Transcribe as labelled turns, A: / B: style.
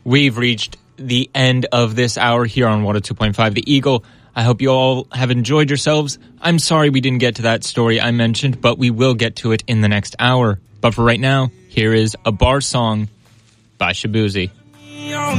A: We've reached the end of this hour here on 102.5 The Eagle. I hope you all have enjoyed yourselves. I'm sorry we didn't get to that story I mentioned, but we will get to it in the next hour. But for right now, here is A Bar Song by Shaboozey.